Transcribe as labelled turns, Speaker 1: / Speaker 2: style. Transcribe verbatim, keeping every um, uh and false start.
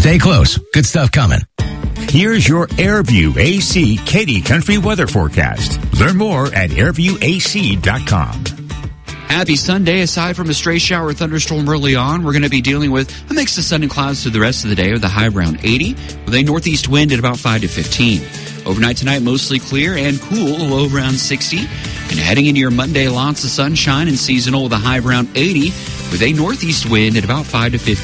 Speaker 1: Stay close. Good stuff coming.
Speaker 2: Here's your Airview A C Katy Country weather forecast. Learn more at airview a c dot com.
Speaker 3: Happy Sunday. Aside from a stray shower or thunderstorm early on, we're going to be dealing with a mix of sun and clouds through the rest of the day with a high around eighty, with a northeast wind at about five to fifteen. Overnight tonight, mostly clear and cool, a low around sixty. And heading into your Monday, lots of sunshine and seasonal with a high around eighty, with a northeast wind at about five to fifteen.